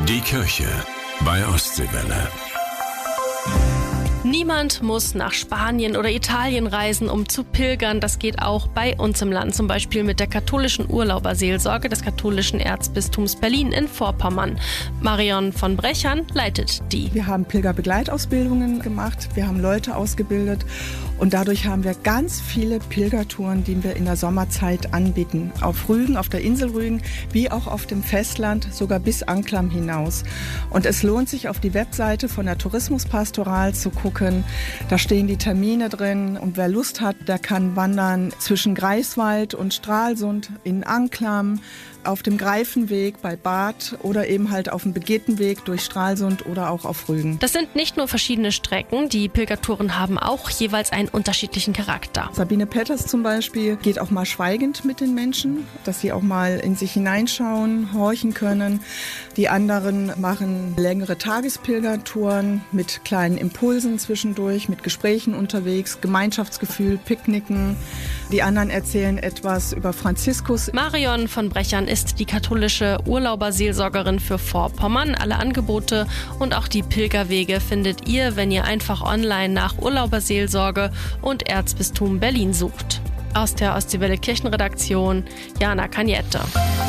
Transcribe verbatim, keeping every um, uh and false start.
Die Kirche bei Ostseewelle. Niemand muss nach Spanien oder Italien reisen, um zu pilgern. Das geht auch bei uns im Land, zum Beispiel mit der katholischen Urlauberseelsorge des katholischen Erzbistums Berlin in Vorpommern. Marion von Brechern leitet die. Wir haben Pilgerbegleitausbildungen gemacht, wir haben Leute ausgebildet und dadurch haben wir ganz viele Pilgertouren, die wir in der Sommerzeit anbieten. Auf Rügen, auf der Insel Rügen, wie auch auf dem Festland, sogar bis Anklam hinaus. Und es lohnt sich, auf die Webseite von der Tourismuspastoral zu gucken. Da stehen die Termine drin und wer Lust hat, der kann wandern zwischen Greifswald und Stralsund in Anklam, auf dem Greifenweg bei Bad oder eben halt auf dem Begetenweg durch Stralsund oder auch auf Rügen. Das sind nicht nur verschiedene Strecken, die Pilgertouren haben auch jeweils einen unterschiedlichen Charakter. Sabine Petters zum Beispiel geht auch mal schweigend mit den Menschen, dass sie auch mal in sich hineinschauen, horchen können. Die anderen machen längere Tagespilgertouren mit kleinen Impulsen zwischendurch, mit Gesprächen unterwegs, Gemeinschaftsgefühl, Picknicken. Die anderen erzählen etwas über Franziskus. Marion von Brechern ist die katholische Urlauberseelsorgerin für Vorpommern. Alle Angebote und auch die Pilgerwege findet ihr, wenn ihr einfach online nach Urlauberseelsorge und Erzbistum Berlin sucht. Aus der Ostseewelle Kirchenredaktion, Jana Cagnette.